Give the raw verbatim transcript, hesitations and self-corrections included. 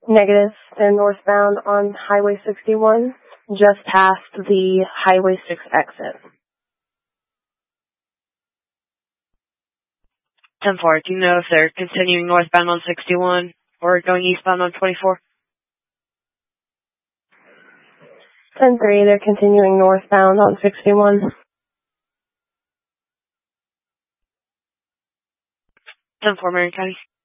Negative. They're northbound on Highway sixty-one, just past the Highway six exit. ten four, do you know if they're continuing northbound on sixty-one or going eastbound on twenty-four? ten three, they're continuing northbound on sixty-one. ten four, Marion County.